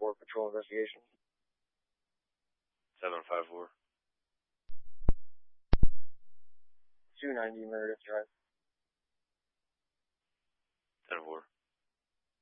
754 Patrol Investigation. 754. 290 Meredith Drive. 10-4.